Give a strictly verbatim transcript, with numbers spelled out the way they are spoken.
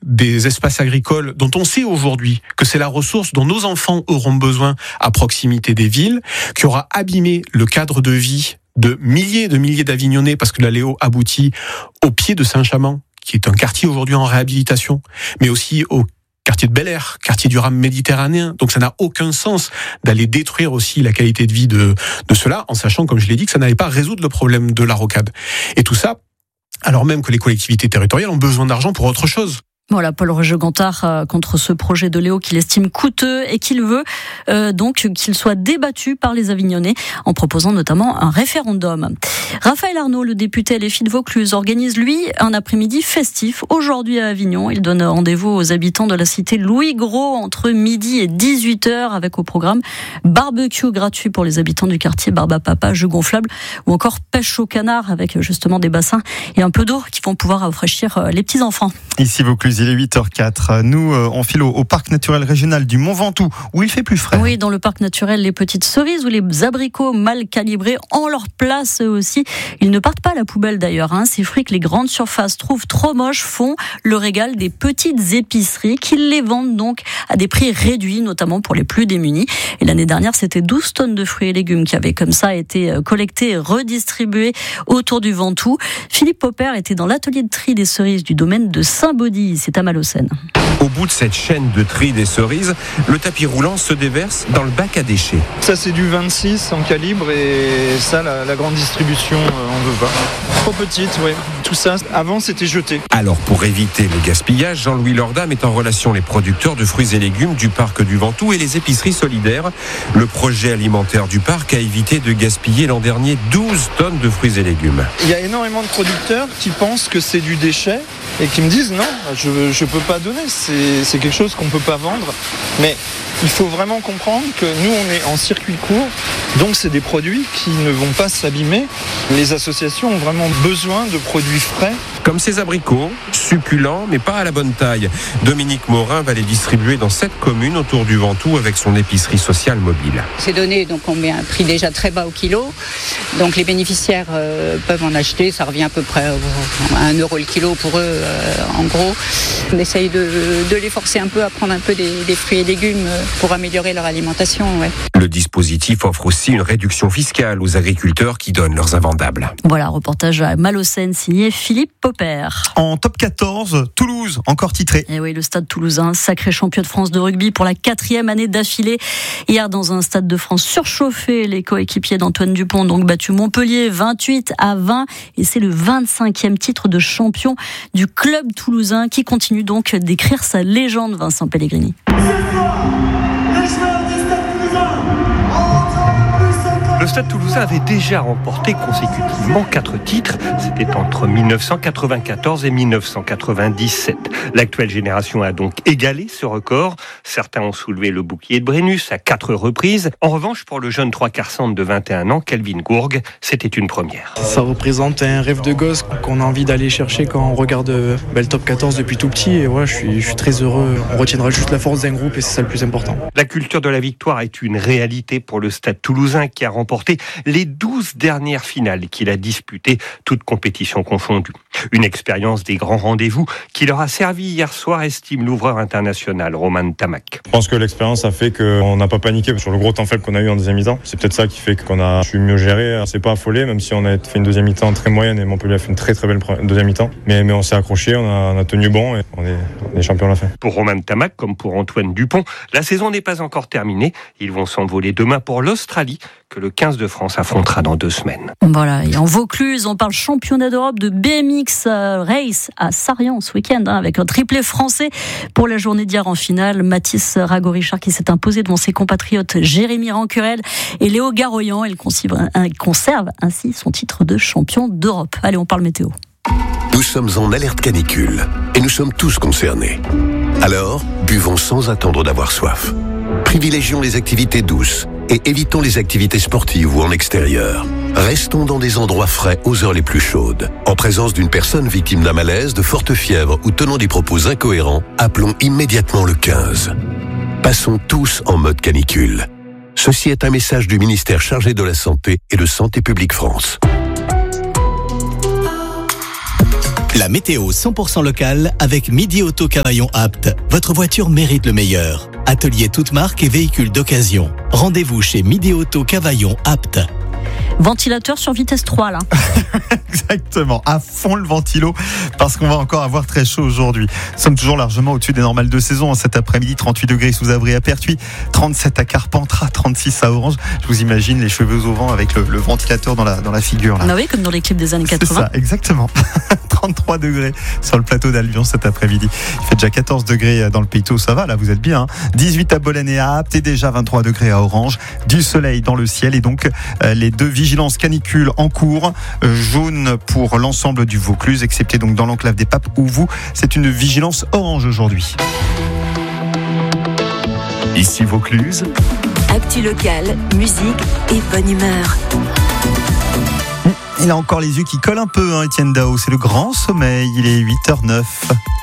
des espaces agricoles dont on sait aujourd'hui que c'est la ressource dont nos enfants auront besoin à proximité des villes, qui aura abîmé le cadre de vie de milliers et de milliers d'Avignonnais, parce que la Léo aboutit au pied de Saint-Chamand, qui est un quartier aujourd'hui en réhabilitation, mais aussi au quartier de Bel Air, quartier du rame méditerranéen. Donc ça n'a aucun sens d'aller détruire aussi la qualité de vie de, de cela, en sachant, comme je l'ai dit, que ça n'allait pas résoudre le problème de la rocade. Et tout ça, alors même que les collectivités territoriales ont besoin d'argent pour autre chose. Voilà, Paul-Roger Gontard euh, contre ce projet de Léo qu'il estime coûteux et qu'il veut euh, donc qu'il soit débattu par les Avignonnais en proposant notamment un référendum. Raphaël Arnaud, le député L F I de Vaucluse, organise lui un après-midi festif aujourd'hui à Avignon. Il donne rendez-vous aux habitants de la cité Louis Gros entre midi et dix-huit heures avec au programme barbecue gratuit pour les habitants du quartier Barbe-à-Papa, jeux gonflables ou encore pêche au canard avec justement des bassins et un peu d'eau qui vont pouvoir rafraîchir les petits enfants. Ici Vaucluse, il est huit heures quatre. Nous, euh, on file au, au parc naturel régional du Mont Ventoux, où il fait plus frais. Oui, dans le parc naturel, les petites cerises ou les abricots mal calibrés ont leur place eux aussi. Ils ne partent pas à la poubelle d'ailleurs. Hein. Ces fruits que les grandes surfaces trouvent trop moches font le régal des petites épiceries qui les vendent donc à des prix réduits, notamment pour les plus démunis. Et l'année dernière, c'était douze tonnes de fruits et légumes qui avaient comme ça été collectés et redistribués autour du Ventoux. Philippe Popper était dans l'atelier de tri des cerises du domaine de Saint-Baudy. C'est à Malocène. Au bout de cette chaîne de tri des cerises, le tapis roulant se déverse dans le bac à déchets. Ça, c'est du vingt-six en calibre et ça, la, la grande distribution, euh, on veut pas. Trop petite, oui. Tout ça, avant, c'était jeté. Alors, pour éviter le gaspillage, Jean-Louis Lorda met en relation les producteurs de fruits et légumes du parc du Ventoux et les épiceries solidaires. Le projet alimentaire du parc a évité de gaspiller l'an dernier douze tonnes de fruits et légumes. Il y a énormément de producteurs qui pensent que c'est du déchet et qui me disent non, je ne peux pas donner, c'est, c'est quelque chose qu'on ne peut pas vendre. Mais il faut vraiment comprendre que nous, on est en circuit court, donc c'est des produits qui ne vont pas s'abîmer. Les associations ont vraiment besoin de produits frais. Comme ces abricots, succulents, mais pas à la bonne taille. Dominique Morin va les distribuer dans sept communes autour du Ventoux avec son épicerie sociale mobile. Ces données, donc on met un prix déjà très bas au kilo. Donc les bénéficiaires euh, peuvent en acheter, ça revient à peu près à un euro le kilo pour eux, euh, en gros. On essaye de, de les forcer un peu à prendre un peu des, des fruits et légumes pour améliorer leur alimentation. Ouais. Le dispositif offre aussi une réduction fiscale aux agriculteurs qui donnent leurs invendables. Voilà, reportage à Malocène signé Philippe Popper. En top quatorze, Toulouse, encore titré. Et oui, le stade toulousain, sacré champion de France de rugby pour la quatrième année d'affilée. Hier, dans un stade de France surchauffé, les coéquipiers d'Antoine Dupont ont donc battu Montpellier vingt-huit à vingt. Et c'est le vingt-cinquième titre de champion du club toulousain qui continue donc d'écrire sa légende, Vincent Pellegrini. Le Stade Toulousain avait déjà remporté consécutivement quatre titres. C'était entre dix-neuf cent quatre-vingt-quatorze et dix-neuf cent quatre-vingt-dix-sept. L'actuelle génération a donc égalé ce record. Certains ont soulevé le bouclier de Brennus à quatre reprises. En revanche, pour le jeune trois quarts centre de vingt et un ans, Kelvin Gourgue, c'était une première. Ça représente un rêve de gosse qu'on a envie d'aller chercher quand on regarde ben, le top quatorze depuis tout petit. Et ouais, je suis, je suis très heureux. On retiendra juste la force d'un groupe et c'est ça le plus important. La culture de la victoire est une réalité pour le Stade Toulousain qui a remporté les douze dernières finales qu'il a disputées, toutes compétitions confondues. Une expérience des grands rendez-vous qui leur a servi hier soir, estime l'ouvreur international Roman Tamac. Je pense que l'expérience a fait qu'on n'a pas paniqué sur le gros temps faible qu'on a eu en deuxième mi-temps. C'est peut-être ça qui fait qu'on a su mieux gérer. C'est pas affolé, même si on a fait une deuxième mi-temps très moyenne et Montpellier a fait une très très belle deuxième mi-temps. Mais, mais on s'est accroché, on a, on a tenu bon et on est, on est champion à la fin. Pour Roman Tamac, comme pour Antoine Dupont, la saison n'est pas encore terminée. Ils vont s'envoler demain pour l'Australie, que le quinze de France affrontera dans deux semaines. Voilà, et en Vaucluse, on parle championnat d'Europe de B M X Race à Sarian ce week-end, hein, avec un triplé français pour la journée d'hier en finale. Mathis Rago-Richard qui s'est imposé devant ses compatriotes Jérémy Rancurel et Léo Garoyan. Il conserve ainsi son titre de champion d'Europe. Allez, on parle météo. Nous sommes en alerte canicule et nous sommes tous concernés. Alors, buvons sans attendre d'avoir soif. Privilégions les activités douces et évitons les activités sportives ou en extérieur. Restons dans des endroits frais aux heures les plus chaudes. En présence d'une personne victime d'un malaise, de forte fièvre ou tenant des propos incohérents, appelons immédiatement le quinze. Passons tous en mode canicule. Ceci est un message du ministère chargé de la Santé et de Santé publique France. La météo cent pour cent locale avec Midi Auto Cavaillon Apt. Votre voiture mérite le meilleur. Atelier toute marque et véhicules d'occasion. Rendez-vous chez Midi Auto Cavaillon Apt. Ventilateur sur vitesse trois, là. Exactement, à fond le ventilo, parce qu'on va encore avoir très chaud aujourd'hui. Nous sommes toujours largement au-dessus des normales de saison. Cet après-midi, trente-huit degrés sous Avray à Pertuis, trente-sept à Carpentras, trente-six à Orange. Je vous imagine les cheveux au vent avec le, le ventilateur dans la, dans la figure. Là. Ah oui, comme dans les clips des années quatre-vingts. C'est ça, exactement. trente-trois degrés sur le plateau d'Albion cet après-midi. Il fait déjà quatorze degrés dans le Pays-Thau, ça va, là vous êtes bien. Hein. dix-huit à Bolène et à Apt et déjà vingt-trois degrés à Orange. Du soleil dans le ciel et donc euh, les deux vigilances canicule en cours. Euh, jaune pour l'ensemble du Vaucluse, excepté donc dans l'enclave des Papes où vous, c'est une vigilance orange aujourd'hui. Ici Vaucluse. Actu locale, musique et bonne humeur. Il a encore les yeux qui collent un peu, hein, Étienne Dao. C'est le grand sommeil. Il est huit heures zéro neuf.